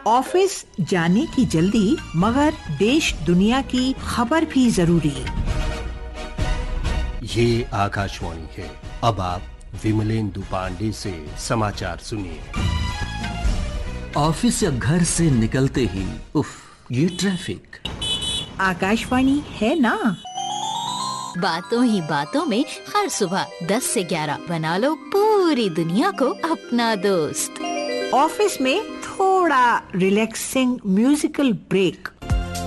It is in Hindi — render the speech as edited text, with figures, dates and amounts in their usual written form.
ऑफिस जाने की जल्दी, मगर देश दुनिया की खबर भी जरूरी। ये आकाशवाणी है। अब आप विमलेंदु पांडे से समाचार सुनिए। ऑफिस या घर से निकलते ही उफ, ये ट्रैफिक। आकाशवाणी है ना। बातों ही बातों में हर सुबह 10 से 11 बना लो पूरी दुनिया को अपना दोस्त। ऑफिस में थोड़ा रिलैक्सिंग म्यूजिकल ब्रेक,